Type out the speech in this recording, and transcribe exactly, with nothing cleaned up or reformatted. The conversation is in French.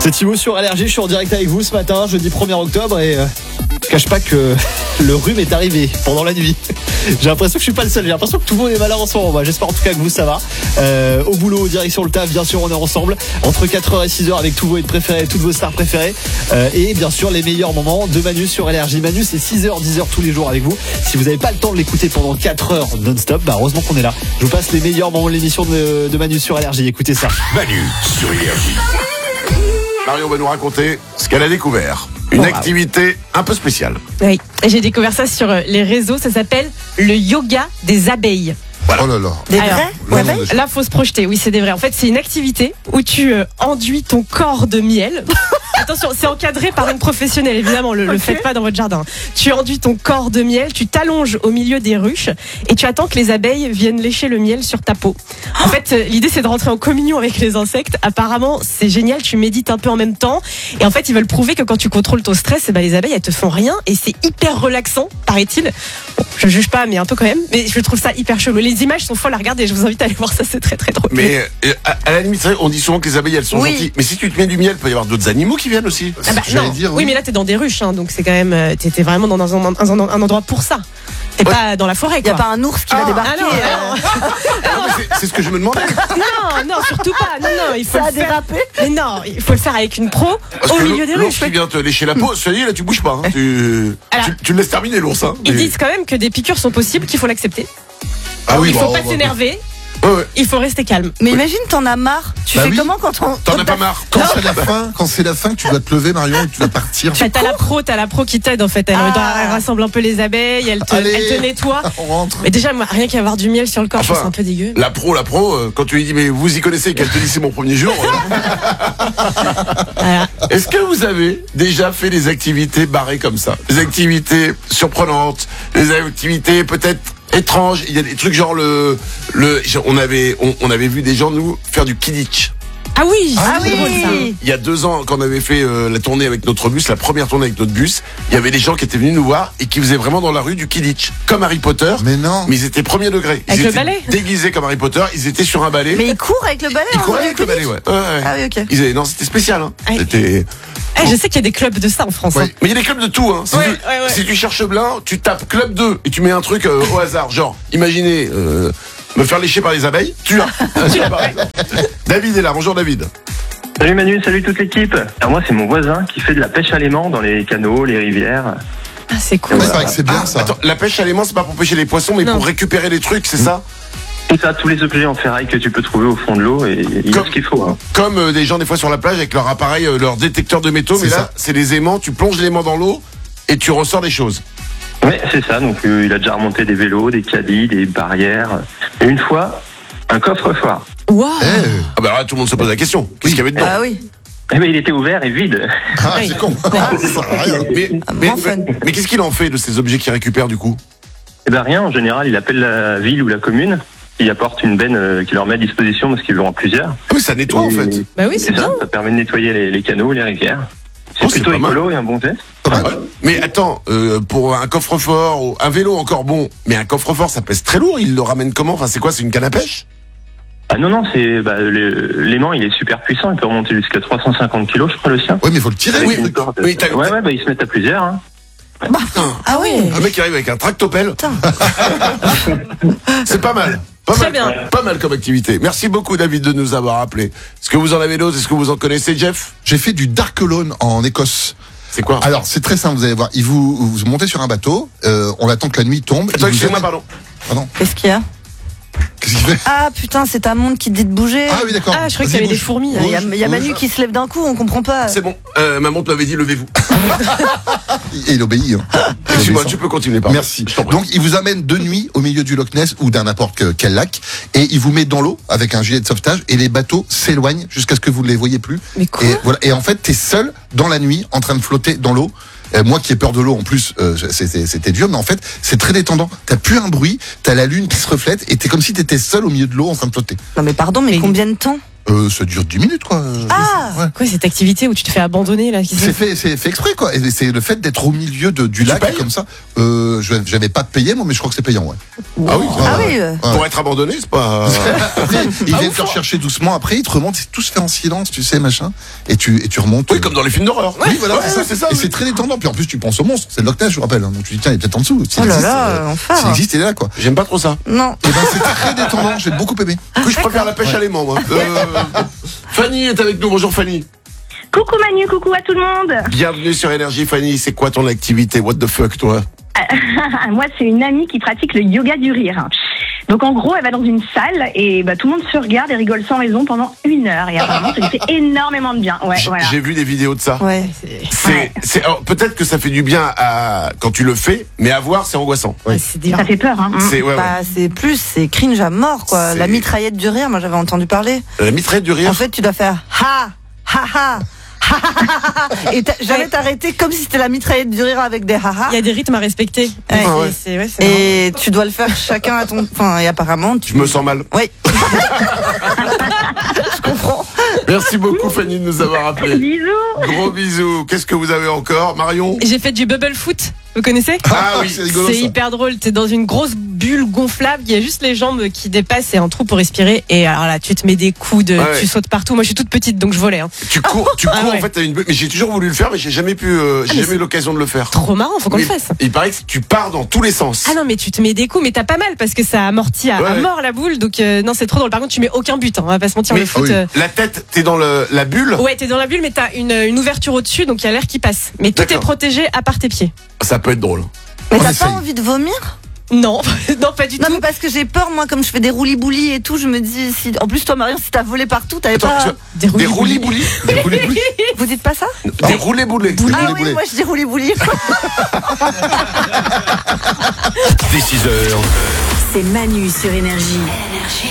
C'est Thibaut sur Allergie, je suis en direct avec vous ce matin, jeudi premier octobre et euh, je cache pas que le rhume est arrivé pendant la nuit. J'ai l'impression que je suis pas le seul, j'ai l'impression que tout le monde est malade en ce moment. Moi, j'espère en tout cas que vous ça va. Euh, au boulot, direction le taf, bien sûr on est ensemble entre quatre heures et six heures avec tous vos hits préférés, toutes vos stars préférées euh, et bien sûr les meilleurs moments de Manu sur Allergie. Manu c'est six heures, dix heures tous les jours avec vous. Si vous n'avez pas le temps de l'écouter pendant quatre heures non-stop, bah heureusement qu'on est là. Je vous passe les meilleurs moments de l'émission de, de Manu sur Allergie. Écoutez ça. Manu sur Énergie. Marion va nous raconter ce qu'elle a découvert. Une Oh, activité un peu spéciale. Oui, et j'ai découvert ça sur les réseaux, ça s'appelle le yoga des abeilles. Voilà. Oh là là. Des Alors, vrais Ouais, abeilles? Là, faut se projeter, oui, c'est des vrais. En fait, c'est une activité où tu euh, enduis ton corps de miel. Attention, c'est encadré par une professionnelle, évidemment, le, le faites pas dans votre jardin. Tu enduis ton corps de miel, tu t'allonges au milieu des ruches et tu attends que les abeilles viennent lécher le miel sur ta peau. En fait, euh, l'idée, c'est de rentrer en communion avec les insectes. Apparemment, c'est génial, tu médites un peu en même temps. Et en fait, ils veulent prouver que quand tu contrôles ton stress, eh ben, les abeilles, elles te font rien et c'est hyper relaxant, paraît-il. Bon, je juge pas, mais un peu quand même. Mais je trouve ça hyper chelou. Les images sont folles à regarder, je vous invite à aller voir ça, c'est très très drôle. Mais euh, à, à la limite, c'est vrai, on dit souvent que les abeilles elles sont Oui. gentilles. Mais si tu te mets du miel, il peut y avoir d'autres animaux qui viennent aussi. Ah bah, J'allais non. dire, oui. oui. mais là t'es dans des ruches, hein, donc c'est quand même, euh, t'es, t'es vraiment dans un, un, un, un endroit pour ça. T'es Ouais. pas dans la forêt, Il n'y quoi. a pas un ours qui Ah. va débarquer. Ah non, euh, Ah, mais c'est- c'est ce que je me demandais. non, non, surtout pas. Non, non, il faut Ça a le faire. dérapé. Mais non, il faut le faire avec une pro Parce au que milieu des l'ours ruches. qui vient te lécher la peau, ça y est, là tu bouges pas. Hein. Tu, Alors, tu, tu le laisses terminer l'ours. Hein. Ils Mais- disent quand même que des piqûres sont possibles, qu'il faut l'accepter. Ah oui, Il bah, faut on pas va- s'énerver. Ouais, ouais. Il faut rester calme. Mais imagine, t'en as marre. Tu Bah fais oui. comment quand on. T'en quand as pas marre. Quand c'est la fin, quand c'est la fin, que tu dois te lever, Marion, et que tu vas partir. Bah, t'as la pro, t'as la pro qui t'aide en fait. Elle, Ah. elle rassemble un peu les abeilles, elle te, Allez. elle te nettoie. On rentre. Mais déjà, moi, rien qu'avoir du miel sur le corps, je Enfin, trouve ça un peu dégueu. La pro, la pro, euh, quand tu lui dis mais vous y connaissez, qu'elle te dit c'est mon premier jour. euh, Voilà. Est-ce que vous avez déjà fait des activités barrées comme ça? Des activités surprenantes, des activités peut-être étranges. Il y a des trucs genre le, le, on avait, on, on avait vu des gens nous faire du kidditch. Ah oui, Ah c'est drôle, ça. oui. Il y a deux ans, quand on avait fait euh, la tournée avec notre bus, la première tournée avec notre bus, il y avait des gens qui étaient venus nous voir et qui faisaient vraiment dans la rue du kidditch, comme Harry Potter. Mais non. Mais ils étaient premier degré. Ils Avec le étaient balai. déguisés comme Harry Potter. Ils étaient sur un balai. Mais il court avec le balai. Ils hein, couraient dans avec le balai, ouais. Ouais, ouais. Ah oui, ok. Ils avaient- non, c'était spécial. Hein. Ah, C'était. Eh, je sais qu'il y a des clubs de ça en France. Oui. hein. Mais il y a des clubs de tout. Hein. Si, Ouais, tu, ouais, ouais. si tu cherches plein, tu tapes club deux et tu mets un truc euh, au hasard. Genre, imaginez euh, me faire lécher par les abeilles. Tu as. David est là. Bonjour David. Salut Manu, salut toute l'équipe. Alors moi c'est mon voisin qui fait de la pêche à l'aimant dans les canaux, les rivières. Ah, c'est cool. Ouais, c'est vrai que c'est bien Ah, ça. Attends, la pêche à l'aimant, c'est pas pour pêcher les poissons, mais Non. pour récupérer les trucs, c'est ça? Tout ça, tous les objets en ferraille que tu peux trouver au fond de l'eau et il y a Comme- ce qu'il faut. Hein. Comme euh, des gens des fois sur la plage avec leur appareil, euh, leur détecteur de métaux, mais C'est là ça. c'est les aimants, tu plonges l'aimant dans l'eau et tu ressors des choses. Ouais, c'est ça. Donc euh, il a déjà remonté des vélos, des caddies, des barrières. Et une fois, un coffre-fort. Waouh. Eh, Ah bah là tout le monde se pose la question, qu'est-ce qu'il y avait dedans? Ah oui. Eh ben il était ouvert et vide. ah, Oui. c'est con. Ça sert à rien. Mais, Ah, mais, bon fun. mais qu'est-ce qu'il en fait de ces objets qu'il récupère du coup? Eh ben rien. En général, il appelle la ville ou la commune. Il apporte une benne euh, qui leur met à disposition parce qu'ils l'ont en plusieurs. Ah oui, ça nettoie en Et- fait. Bah oui, c'est C'est ça. bien. Ça permet de nettoyer les, les canaux, les rivières. C'est Oh, c'est plutôt pas mal. écolo et un bon geste. Ouais. Mais attends, euh, pour un coffre-fort, ou un vélo encore bon, mais un coffre-fort ça pèse très lourd, il le ramène comment? Enfin c'est quoi, c'est une canne à pêche? Ah non, non, c'est bah, le- l'aimant, il est super puissant, il peut remonter jusqu'à trois cent cinquante kilos, je crois, le sien. Oui, mais il faut le tirer. Avec oui, une le truc. corde. oui, t'as- ouais, ouais, bah, ils se mettent à plusieurs. Hein. Ah oui. Un mec qui arrive avec un tractopelle. Putain. C'est pas mal. Pas Très mal, bien. pas mal comme activité. Merci beaucoup David de nous avoir appelé. Est-ce que vous en avez d'autres? Est-ce que vous en connaissez, Jeff? J'ai fait du Dark Alone en Écosse. C'est quoi? Alors, c'est très simple, vous allez voir. Il vous, vous montez sur un bateau, euh, on attend que la nuit tombe. Attends, il vous excusez-moi, amène- pardon. Pardon. Qu'est-ce qu'il y a? Qu'est-ce qu'il fait? Ah putain, c'est ta montre qui te dit de bouger. Ah oui, d'accord. Ah, je crois qu'il y Vas-y, avait des bouge. fourmis. Il y a, il y a Bouge. Manu qui se lève d'un coup, on comprend pas. C'est bon. Euh, ma montre m'avait dit levez-vous. Et il obéit. Hein. Il Excuse-moi, obéit. tu peux continuer, pardon. Merci. Je t'en prie. Donc, il vous amène de nuit au milieu du Loch Ness ou d'un n'importe que- quel lac et il vous met dans l'eau avec un gilet de sauvetage et les bateaux s'éloignent jusqu'à ce que vous ne les voyez plus. Mais quoi? Et voilà. Et en fait, t'es seul dans la nuit en train de flotter dans l'eau. Euh, moi qui ai peur de l'eau en plus, euh, c'était, c'était dur, mais en fait, c'est très détendant. T'as plus un bruit, t'as la lune qui se reflète et t'es comme si t'étais seul au milieu de l'eau en train de flotter. Non mais pardon, mais Mais- combien de temps? Euh, ça dure dix minutes, quoi. Ah Ouais. Quoi, cette activité où tu te fais abandonner là qui C'est fait, c'est fait exprès, quoi. Et c'est le fait d'être au milieu de, du Tu lac, payes comme ça. Euh, je- j'avais pas payé, moi, mais je crois que c'est payant, ouais. Ah oui. Ah oui. euh. Ouais. Pour être abandonné, c'est pas. Ils viennent te rechercher doucement, après ils te remontent, c'est tout se fait en silence, tu sais, machin. Et tu, et tu remontes. Oui, comme dans les films d'horreur. Oui, voilà, Ouais, c'est ça. ouais, c'est ça. Et oui. c'est très détendant. Puis en plus, tu penses au monstre. C'est le Loch Ness, je vous rappelle. hein. Donc tu dis, tiens, il est peut-être en dessous. S'il Oh là existe, là, euh, enfer. S'il existe, il est là, quoi. J'aime pas trop ça. Non. Et ben, c'est très détendant. J'ai beaucoup aimé. Du coup, je préfère la pêche à l'aimant, moi. Euh, Fanny est avec nous. Bonjour, Fanny. Coucou Manu, coucou à tout le monde. Bienvenue sur Énergie, Fanny. C'est quoi ton activité? What the fuck, toi? Moi, c'est une amie qui pratique le yoga du rire. Donc en gros, elle va dans une salle et bah, tout le monde se regarde et rigole sans raison pendant une heure. Et apparemment, ça lui fait énormément de bien. Ouais, J'ai voilà. j'ai vu des vidéos de ça. Ouais. C'est, Ouais. c'est, alors, peut-être que ça fait du bien à, quand tu le fais, mais à voir, c'est angoissant. Ouais, c'est des- Ça fait peur, hein. C'est, ouais, ouais. Bah, c'est plus, c'est cringe à mort, quoi. C'est- La mitraillette du rire, moi j'avais entendu parler. La mitraillette du rire. En fait, tu dois faire ha, ha, ha. ha, ha, ha, ha. Et t'as- jamais Ouais. t'arrêter comme si c'était la mitraillette du rire avec des ha-ha. Il y a des rythmes à respecter. Ouais. Et Ah ouais. c'est- ouais, c'est marrant. Et tu dois le faire chacun à ton. Enfin, et apparemment, tu. Je me sens mal. Oui. Je comprends. Merci beaucoup, Fanny, de nous avoir appelé. Bisous. Gros bisous. Qu'est-ce que vous avez encore, Marion? J'ai fait du bubble foot. Vous connaissez? Ah oui, c'est rigolo, C'est ça. hyper drôle. T'es dans une grosse bulle gonflable. Il y a juste les jambes qui dépassent et un trou pour respirer. Et alors là, tu te mets des coups de, Ouais, ouais. tu sautes partout. Moi, je suis toute petite, donc je volais. Hein. Tu cours, tu cours Ah ouais. en fait, t'as une bulle. Mais j'ai toujours voulu le faire, mais j'ai jamais pu, euh, j'ai mais jamais eu l'occasion de le faire. Trop marrant. Faut qu'on Mais le fasse. Il paraît que tu pars dans tous les sens. Ah non, mais tu te mets des coups, mais t'as pas mal parce que ça amortit à, Ouais, à ouais. mort la boule. Donc euh, non, c'est trop drôle. Par contre, tu mets aucun but. Hein, on va pas se mentir. Mais- le foot. ah oui. euh, La tête, t'es dans le, la bulle. Ouais, t'es dans la bulle, mais t'as une, une ouverture au-dessus, donc il y a l'air qui passe. Mais tout est D'accord. protégé à part tes pieds. Ça peut être drôle. Mais On t'as essaye. pas envie de vomir? Non, non, pas du Non, tout. mais parce que j'ai peur, moi, comme je fais des roulis-boulis et tout, je me dis, si. En plus, toi, Marion, si t'as volé partout, t'avais Attends, pas. tu- Des des roulis-boulis. roulis-boulis. Des roulés boules. Vous dites pas ça? Des roulés-boulés. Ah Boulez, oui, boulez. moi, je dis roulis-boulis. Dès six heures. C'est Manu sur Énergie.